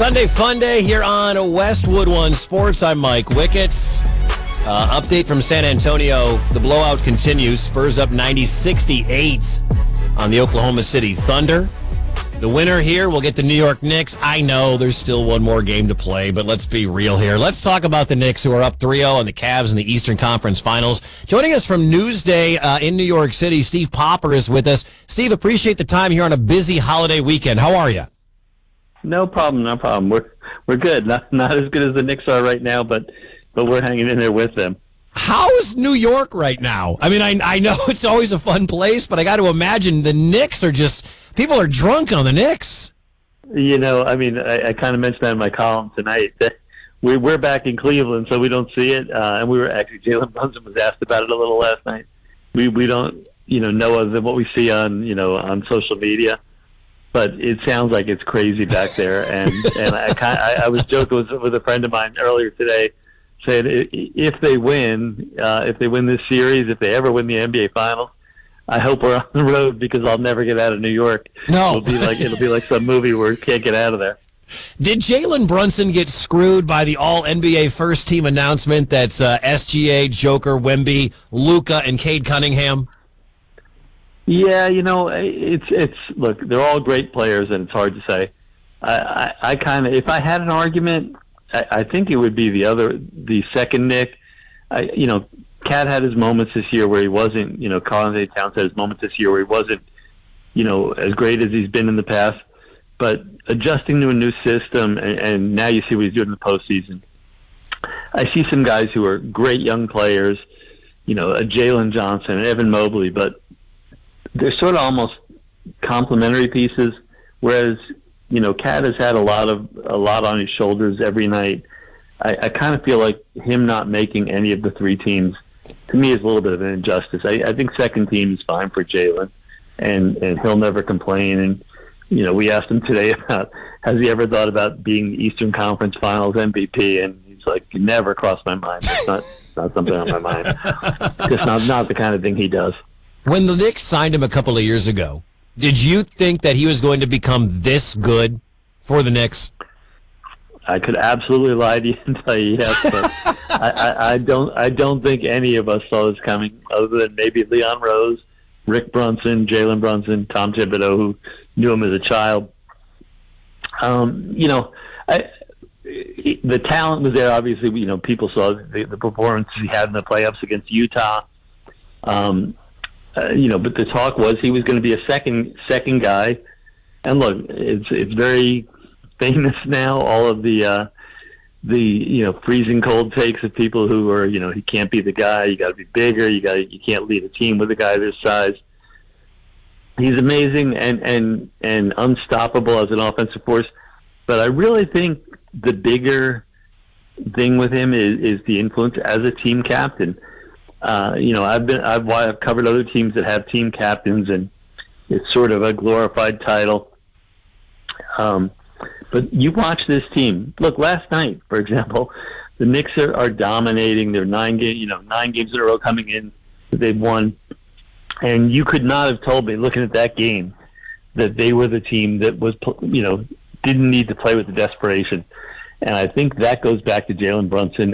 Sunday fun day here on Westwood One Sports. I'm Mike Wicketts. Update from San Antonio. The blowout continues. Spurs up 90-68 on the Oklahoma City Thunder. The winner here will get the New York Knicks. I know there's still one more game to play, but let's be real here. Let's talk about the Knicks, who are up 3-0 on the Cavs in the Eastern Conference Finals. Joining us from Newsday in New York City, Steve Popper is with us. Steve, appreciate the time here on a busy holiday weekend. How are you? No problem. We're good. Not as good as the Knicks are right now, but we're hanging in there with them. How's New York right now? I mean, I know it's always a fun place, but I got to imagine the Knicks are just, people are drunk on the Knicks. You know, I mean, I kind of mentioned that in my column tonight, that we're back in Cleveland, so we don't see it. And we were actually, Jalen Brunson was asked about it a little last night. We don't, know other than what we see on social media. But it sounds like it's crazy back there. And I was joking with a friend of mine earlier today, saying if they win this series, if they ever win the NBA Finals, I hope we're on the road because I'll never get out of New York. No, it'll be like some movie where you can't get out of there. Did Jalen Brunson get screwed by the All-NBA first team announcement that's SGA, Joker, Wemby, Luka, and Cade Cunningham? Yeah, it's look, they're all great players, and it's hard to say. I kind of, if I had an argument, I think it would be the second Nick. Cat had his moments this year where he wasn't, Karl-Anthony Towns had his moments this year where he wasn't, as great as he's been in the past. But adjusting to a new system, and now you see what he's doing in the postseason. I see some guys who are great young players, a Jalen Johnson and Evan Mobley, but they're sort of almost complementary pieces, whereas, Cat has had a lot on his shoulders every night. I kind of feel like him not making any of the three teams, to me, is a little bit of an injustice. I think second team is fine for Jalen, and he'll never complain. And, we asked him today about, has he ever thought about being the Eastern Conference Finals MVP? And he's like, never crossed my mind. It's not something on my mind. Just not the kind of thing he does. When the Knicks signed him a couple of years ago, did you think that he was going to become this good for the Knicks? I could absolutely lie to you and tell you yes, but I don't think any of us saw this coming, other than maybe Leon Rose, Rick Brunson, Jalen Brunson, Tom Thibodeau, who knew him as a child. The talent was there. Obviously, people saw the performance he had in the playoffs against Utah. But the talk was he was going to be a second guy. And look, it's very famous now, all of the freezing cold takes of people who are, he can't be the guy, you got to be bigger, you can't lead a team with a guy this size. He's amazing and unstoppable as an offensive force, but I really think the bigger thing with him is the influence as a team captain. I've covered other teams that have team captains, and it's sort of a glorified title. But you watch this team. Look, last night, for example, the Knicks are dominating. They're 9 games in a row coming in that they've won. And you could not have told me, looking at that game, that they were the team that was, didn't need to play with the desperation. And I think that goes back to Jalen Brunson